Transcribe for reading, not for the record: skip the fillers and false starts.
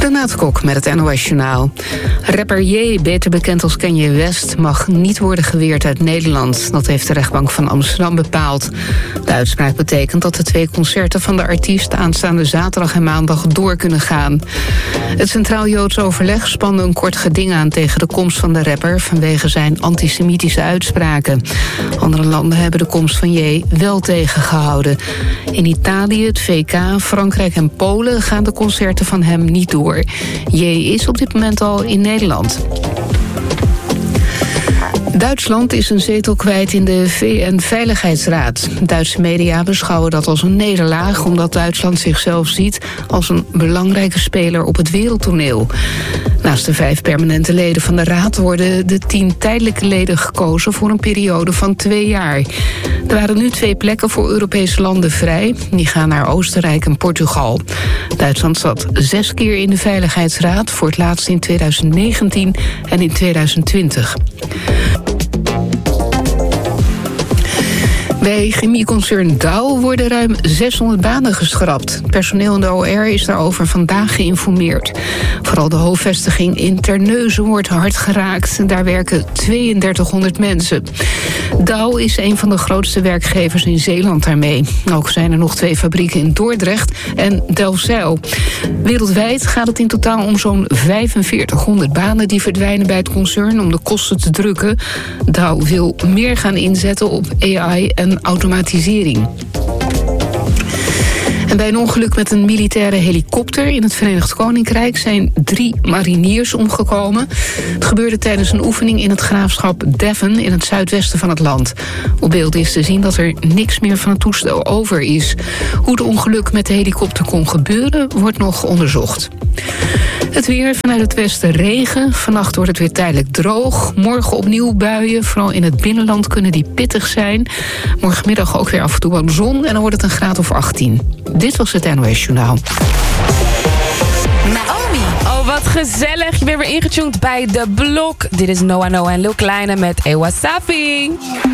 Renate Kok met het NOS Journaal. Rapper Ye, beter bekend als Kanye West, mag niet worden geweerd uit Nederland. Dat heeft de rechtbank van Amsterdam bepaald. De uitspraak betekent dat de 2 concerten van de artiest aanstaande zaterdag en maandag door kunnen gaan. Het Centraal Joods Overleg spande een kort geding aan tegen de komst van de rapper vanwege zijn antisemitische uitspraken. Andere landen hebben de komst van Ye wel tegengehouden. In Italië, het VK, Frankrijk en Polen gaan de concerten van hem niet door. Ye is op dit moment al in Nederland. Duitsland is een zetel kwijt in de VN-veiligheidsraad. Duitse media beschouwen dat als een nederlaag, omdat Duitsland zichzelf ziet als een belangrijke speler op het wereldtoneel. Naast de 5 permanente leden van de raad worden de 10 tijdelijke leden gekozen voor een periode van 2 jaar. Er waren nu 2 plekken voor Europese landen vrij. Die gaan naar Oostenrijk en Portugal. Duitsland zat 6 keer in de Veiligheidsraad, voor het laatst in 2019 en in 2020. Bij chemieconcern Dow worden ruim 600 banen geschrapt. Personeel in de OR is daarover vandaag geïnformeerd. Vooral de hoofdvestiging in Terneuzen wordt hard geraakt. Daar werken 3200 mensen. Dow is een van de grootste werkgevers in Zeeland daarmee. Ook zijn er nog 2 fabrieken in Dordrecht en Delfzijl. Wereldwijd gaat het in totaal om zo'n 4500 banen die verdwijnen bij het concern om de kosten te drukken. Dow wil meer gaan inzetten op AI en automatisering. En bij een ongeluk met een militaire helikopter in het Verenigd Koninkrijk zijn 3 mariniers omgekomen. Het gebeurde tijdens een oefening in het graafschap Devon in het zuidwesten van het land. Op beeld is te zien dat er niks meer van het toestel over is. Hoe het ongeluk met de helikopter kon gebeuren, wordt nog onderzocht. Het weer, vanuit het westen regen. Vannacht wordt het weer tijdelijk droog. Morgen opnieuw buien. Vooral in het binnenland kunnen die pittig zijn. Morgenmiddag ook weer af en toe wat zon. En dan wordt het een graad of 18. Dit was het NOS Journaal. Naomi. Oh, wat gezellig. Je bent weer ingetuned bij The Blok. Dit is Noah Noah en Lil Kleine met Ewa Safi.